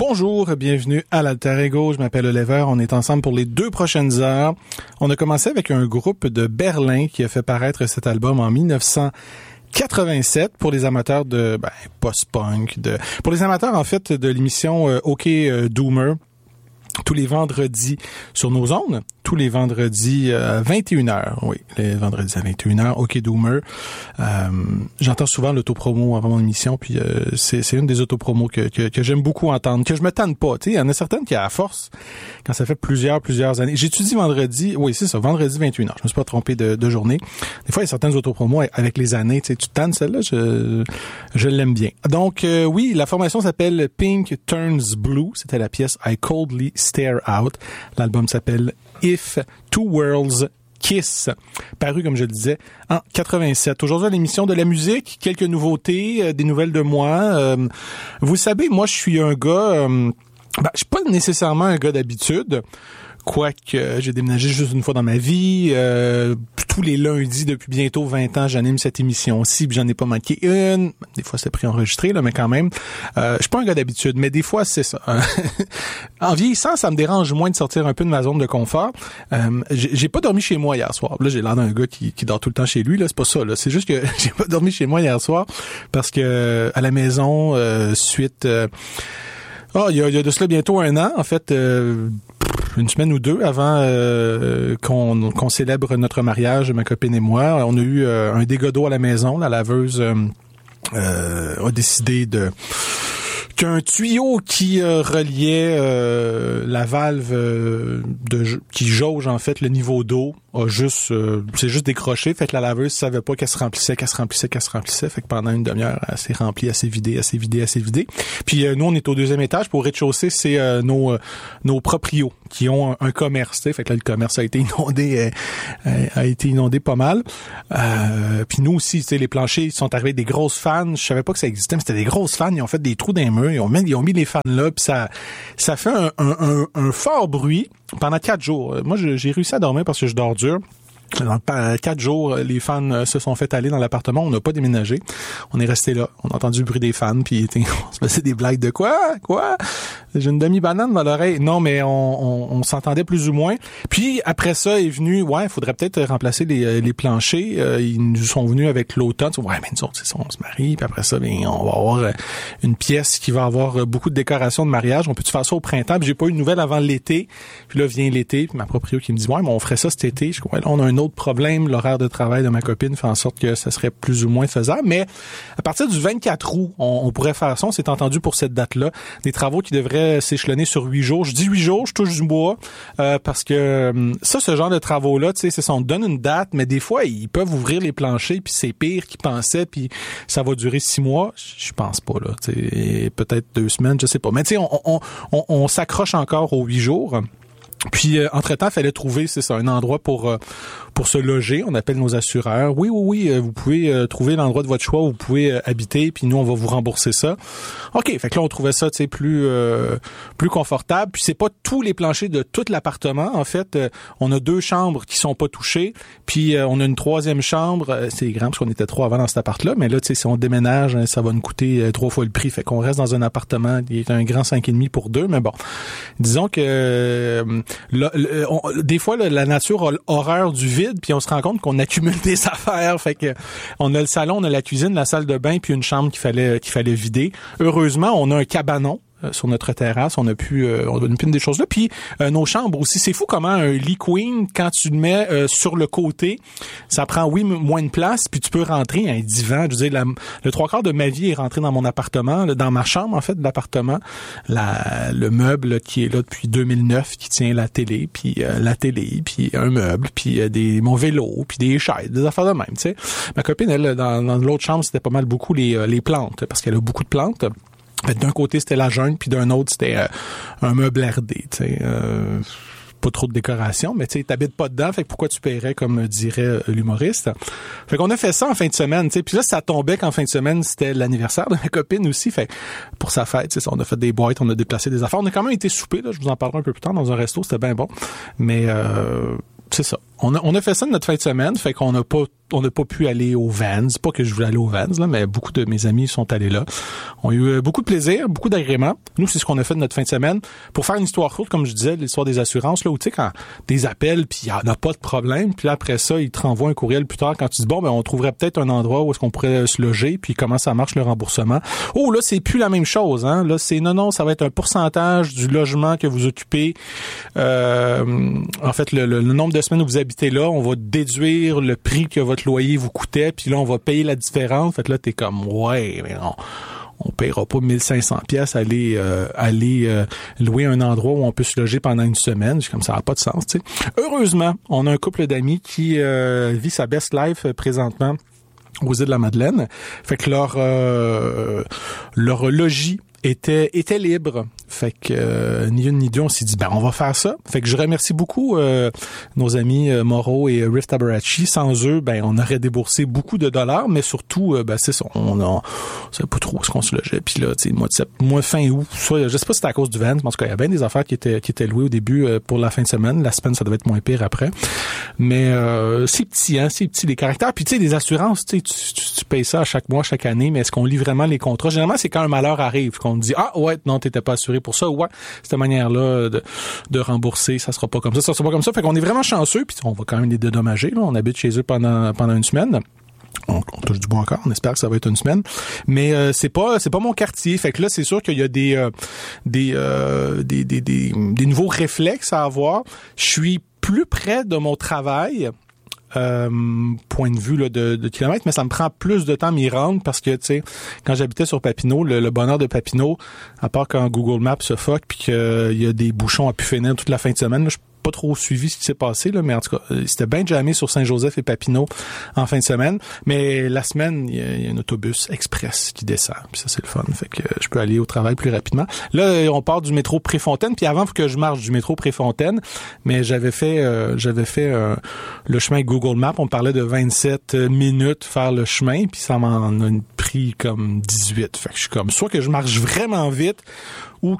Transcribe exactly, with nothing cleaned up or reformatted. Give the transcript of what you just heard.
Bonjour, bienvenue à l'Alter Ego, je m'appelle Oliver, on est ensemble pour les deux prochaines heures. On a commencé avec un groupe de Berlin qui a fait paraître cet album en dix-neuf cent quatre-vingt-sept pour les amateurs de ben, post-punk, de pour les amateurs en fait de l'émission euh, OK euh, Doomer. Tous les vendredis sur nos ondes, tous les vendredis à vingt et une heures, oui, les vendredis à vingt et une heures, OK Doomer. Euh, j'entends souvent l'autopromo avant mon émission, puis euh, c'est, c'est une des autopromos que, que, que j'aime beaucoup entendre, que je me tanne pas, tu sais, il y en a certaines qui, à force, quand ça fait plusieurs, plusieurs années, j'étudie vendredi, oui, c'est ça, vendredi vingt et une heures, je me suis pas trompé de, de journée. Des fois, il y a certaines autopromos avec les années, tu sais, tu te tannes, celle-là, je, je l'aime bien. Donc, euh, oui, la formation s'appelle Pink Turns Blue, c'était la pièce I Coldly Stare Out. L'album s'appelle If Two Worlds Kiss, paru, comme je le disais, en quatre-vingt-sept. Aujourd'hui, à l'émission de la musique, quelques nouveautés, euh, des nouvelles de moi. Euh, vous savez, moi, je suis un gars... Euh, ben, je suis pas nécessairement un gars d'habitude, quoique euh, j'ai déménagé juste une fois dans ma vie. Euh, tous les lundis, depuis bientôt vingt ans, j'anime cette émission-ci, puis j'en ai pas manqué une. Des fois, c'est préenregistré, là, mais quand même. Euh, je suis pas un gars d'habitude, mais des fois, c'est ça. En vieillissant, ça me dérange moins de sortir un peu de ma zone de confort. Euh, j'ai, j'ai pas dormi chez moi hier soir. Là, j'ai l'air d'un gars qui, qui dort tout le temps chez lui, là. C'est pas ça, là. C'est juste que j'ai pas dormi chez moi hier soir parce que à la maison, euh, suite... Euh, oh, il y a, il y a de cela bientôt un an, en fait... Euh, une semaine ou deux avant euh, qu'on, qu'on célèbre notre mariage, ma copine et moi. On a eu euh, un dégât d'eau à la maison. La laveuse euh, euh, a décidé de qu'un tuyau qui euh, reliait euh, la valve euh, de qui jauge en fait le niveau d'eau a juste euh, c'est juste décroché, fait que la laveuse savait pas qu'elle se remplissait, qu'elle se remplissait, qu'elle se remplissait, fait que pendant une demi-heure elle s'est remplie, elle s'est vidée, elle s'est vidée, elle s'est vidée. Puis euh, nous on est au deuxième étage, pour au rez-de-chaussée c'est euh, nos euh, nos proprios qui ont un, un commerce, tu sais, fait que là le commerce a été inondé euh, a été inondé pas mal. Euh, puis nous aussi, tu sais, les planchers ils sont arrivés des grosses fans, je savais pas que ça existait, mais c'était des grosses fans, ils ont fait des trous dans les murs, ils ont mis ils ont mis les fans là, puis ça ça fait un, un, un, un fort bruit pendant quatre jours. Moi j'ai réussi à dormir parce que je dors dur. Dans quatre jours, les fans se sont fait aller dans l'appartement. On n'a pas déménagé. On est resté là. On a entendu le bruit des fans, puis on se faisait des blagues de quoi? Quoi? J'ai une demi-banane dans l'oreille. Non, mais on, on, on s'entendait plus ou moins. Puis après ça est venu, ouais, il faudrait peut-être remplacer les, les planchers. Ils nous sont venus avec l'automne. Ouais, mais nous autres, c'est ça, on se marie. Puis après ça, bien, on va avoir une pièce qui va avoir beaucoup de décorations de mariage. On peut-tu faire ça au printemps? Puis j'ai pas eu de nouvelles avant l'été. Puis là vient l'été. Puis ma proprio qui me dit, ouais, mais on ferait ça cet été. Je crois, ouais, là, on a un autre problème, l'horaire de travail de ma copine fait en sorte que ça serait plus ou moins faisable, mais à partir du vingt-quatre août, on, on pourrait faire ça, on s'est entendu pour cette date-là, des travaux qui devraient s'échelonner sur huit jours. Je dis huit jours, je touche du bois, euh, parce que ça, ce genre de travaux-là, tu sais, c'est ça, on te donne une date, mais des fois, ils peuvent ouvrir les planchers, puis c'est pire qu'ils pensaient, puis ça va durer six mois. Je pense pas, là, tu sais, peut-être deux semaines, je sais pas. Mais tu sais, on, on, on, on s'accroche encore aux huit jours. Puis, euh, entre-temps, il fallait trouver, c'est ça, un endroit pour euh, pour se loger. On appelle nos assureurs. Oui, oui, oui, euh, vous pouvez euh, trouver l'endroit de votre choix où vous pouvez euh, habiter, puis nous, on va vous rembourser ça. OK, fait que là, on trouvait ça, tu sais, plus euh, plus confortable. Puis, c'est pas tous les planchers de tout l'appartement. En fait, euh, on a deux chambres qui sont pas touchées. Puis, euh, on a une troisième chambre. Euh, c'est grand parce qu'on était trois avant dans cet appart-là. Mais là, tu sais, si on déménage, hein, ça va nous coûter euh, trois fois le prix. Fait qu'on reste dans un appartement qui est un grand cinq et demi pour deux. Mais bon, disons que... Euh, Le, le, on, des fois, là, la nature a horreur du vide, puis on se rend compte qu'on accumule des affaires. Fait que on a le salon, on a la cuisine, la salle de bain, puis une chambre qu'il fallait qu'il fallait vider. Heureusement, on a un cabanon euh, sur notre terrasse. On a pu, euh, on a une pile des choses là. Puis euh, nos chambres aussi. C'est fou comment un lit queen, quand tu le mets euh, sur le côté, ça prend oui moins de place, puis tu peux rentrer un divan. Je veux dire, la, le trois quarts de ma vie est rentré dans mon appartement, là, dans ma chambre en fait de l'appartement. La, le meuble là, qui est là depuis deux mille neuf, qui tient la télé, puis euh, la télé, puis un meuble, puis euh, des mon vélo, puis des chaises, des affaires de même. Tu sais, ma copine elle dans, dans l'autre chambre c'était pas mal beaucoup les euh, les plantes parce qu'elle a beaucoup de plantes. D'un côté, c'était la jungle, puis d'un autre, c'était euh, un meuble R D, tu sais. Euh, pas trop de décoration, mais tu sais, t'habites pas dedans, fait que pourquoi tu paierais, comme dirait l'humoriste. Fait qu'on a fait ça en fin de semaine, tu sais. Puis là, ça tombait qu'en fin de semaine, c'était l'anniversaire de ma copine aussi. Fait pour sa fête, tu sais, on a fait des boîtes, on a déplacé des affaires. On a quand même été souper, là, je vous en parlerai un peu plus tard dans un resto, c'était bien bon. Mais euh, c'est ça. On a, on a fait ça de notre fin de semaine, fait qu'on n'a pas, on n'a pas pu aller au Vans. Pas que je voulais aller au Vans, là, mais beaucoup de mes amis sont allés là. On a eu beaucoup de plaisir, beaucoup d'agrément. Nous, c'est ce qu'on a fait de notre fin de semaine. Pour faire une histoire courte, comme je disais, l'histoire des assurances, là, où tu sais, quand des appels, puis il n'y en a pas de problème, puis après ça, ils te renvoient un courriel plus tard quand tu dis, bon, ben, on trouverait peut-être un endroit où est-ce qu'on pourrait se loger, puis comment ça marche le remboursement. Oh, là, c'est plus la même chose, hein. Là, c'est, non, non, ça va être un pourcentage du logement que vous occupez. Euh, en fait, le, le, le nombre de semaines où vous habitez là, on va déduire le prix que votre loyer vous coûtait, puis là, on va payer la différence. Fait que là, t'es comme, ouais, mais non, on paiera pas mille cinq cents pièces aller euh, aller euh, louer un endroit où on peut se loger pendant une semaine. Comme ça n'a pas de sens, tu sais. Heureusement, on a un couple d'amis qui euh, vit sa best life euh, présentement aux îles de la Madeleine. Fait que leur euh, leur logis était était libre. Fait que euh, ni une ni deux, on s'est dit ben on va faire ça. Fait que je remercie beaucoup euh, nos amis euh, Moreau et Rift Abarachi. Sans eux, ben on aurait déboursé beaucoup de dollars, mais surtout euh, ben c'est ça, on a on savait pas trop où est-ce qu'on se logeait. Puis là, tu sais, mois de sept, mois fin août, soit je sais pas si c'était à cause du Vans, mais en tout cas, il y a bien des affaires qui étaient qui étaient louées au début euh, pour la fin de semaine. La semaine, ça devait être moins pire après. Mais euh, c'est petit, hein, c'est petit les caractères. Puis tu sais, les assurances, tu, tu, tu payes ça à chaque mois, chaque année, mais est-ce qu'on lit vraiment les contrats? Généralement, c'est quand un malheur arrive qu'on dit ah ouais, non, t'étais pas assuré pour ça, ouais, cette manière-là de, de rembourser, ça sera pas comme ça, ça sera pas comme ça. Fait qu'on est vraiment chanceux, puis on va quand même les dédommager, là. On habite chez eux pendant pendant une semaine. On, on touche du bois encore, on espère que ça va être une semaine. Mais euh, c'est pas c'est pas mon quartier. Fait que là, c'est sûr qu'il y a des euh, des, euh, des des des des nouveaux réflexes à avoir. Je suis plus près de mon travail. Euh, point de vue là, de, de kilomètres, mais ça me prend plus de temps à m'y rendre parce que, tu sais, quand j'habitais sur Papineau, le, le bonheur de Papineau, à part quand Google Maps se fuck puis qu'il euh, y a des bouchons à pu finir toute la fin de semaine, là, je pas trop suivi ce qui s'est passé, là, mais en tout cas, c'était bien jammé sur Saint-Joseph et Papineau en fin de semaine. Mais la semaine, il y, y a un autobus express qui descend. Puis ça, c'est le fun. Fait que je peux aller au travail plus rapidement. Là, on part du métro Préfontaine. Puis avant, il faut que je marche du métro Préfontaine. Mais j'avais fait euh, j'avais fait euh, le chemin Google Maps. On parlait de vingt-sept minutes faire le chemin. Puis ça m'en a pris comme dix-huit. Fait que je suis comme, soit que je marche vraiment vite ou